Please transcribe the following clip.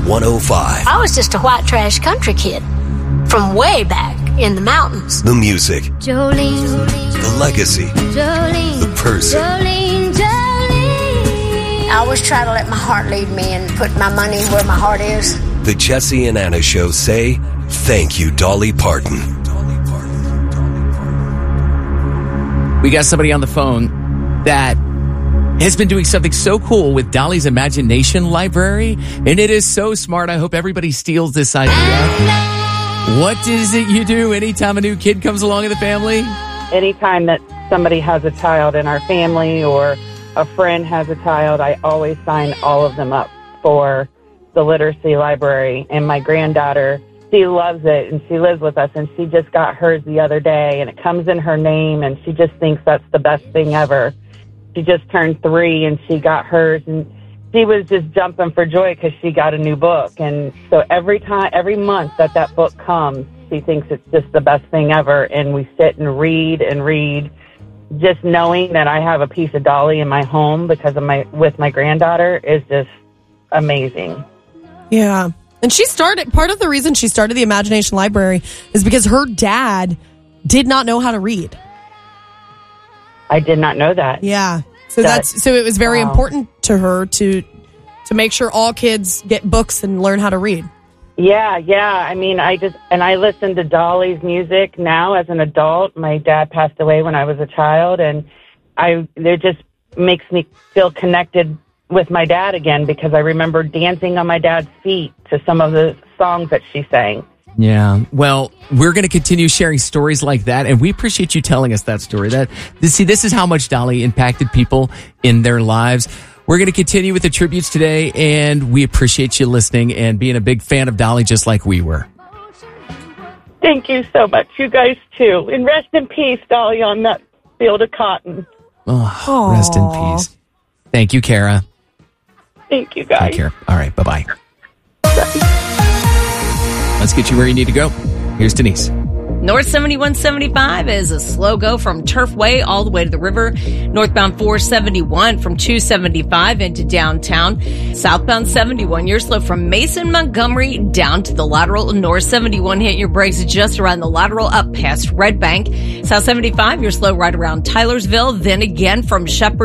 105. I was just a white trash country kid from way back in the mountains. The music. Jolene. The legacy. Jolene. The person. Jolene, Jolene. I always try to let my heart lead me and put my money where my heart is. The Jesse and Anna Show say, thank you, Dolly Parton. We got somebody on the phone that has been doing something so cool with Dolly's Imagination Library, and it is so smart. I hope everybody steals this idea. What is it you do anytime a new kid comes along in the family? Anytime that somebody has a child in our family or a friend has a child, I always sign all of them up for the literacy library. And my granddaughter, she loves it, and she lives with us, and she just got hers the other day, and it comes in her name, and she just thinks that's the best thing ever. She just turned 3, and she got hers, and she was just jumping for joy because she got a new book. And so every month that book comes, she thinks it's just the best thing ever. And we sit and read, just knowing that I have a piece of Dolly in my home because of with my granddaughter is just amazing. Yeah. And part of the reason she started the Imagination Library is because her dad did not know how to read. I did not know that. Yeah. So it was very important to her to make sure all kids get books and learn how to read. Yeah. I mean, I listen to Dolly's music now as an adult. My dad passed away when I was a child, and it just makes me feel connected with my dad again because I remember dancing on my dad's feet to some of the songs that she sang. Yeah. Well, we're going to continue sharing stories like that, and we appreciate you telling us that story. This is how much Dolly impacted people in their lives. We're going to continue with the tributes today, and we appreciate you listening and being a big fan of Dolly just like we were. Thank you so much. You guys, too. And rest in peace, Dolly, on that field of cotton. Oh, rest in peace. Thank you, Kara. Thank you, guys. Take care. All right. Bye-bye. Let's get you where you need to go. Here's Denise. North 7175 is a slow go from Turfway all the way to the river. Northbound 471 from 275 into downtown. Southbound 71, you're slow from Mason, Montgomery down to the lateral. North 71, hit your brakes just around the lateral up past Red Bank. South 75, you're slow right around Tylersville. Then again from Shepherd